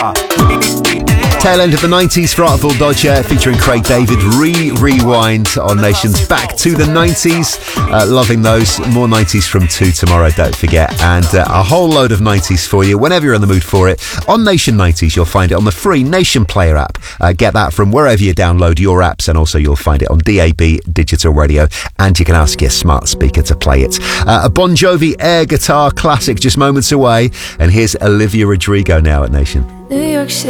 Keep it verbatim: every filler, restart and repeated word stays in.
Tail end of the nineties for Artful Dodger featuring Craig David. Re-rewind on Nation's Back to the nineties. Uh, loving those. More nineties from two tomorrow, don't forget. And uh, a whole load of nineties for you whenever you're in the mood for it. On Nation nineties, you'll find it on the free Nation Player app. Uh, get that from wherever you download your apps, and also you'll find it on D A B Digital Radio, and you can ask your smart speaker to play it. Uh, a Bon Jovi air guitar classic just moments away, and here's Olivia Rodrigo now at Nation. New York City.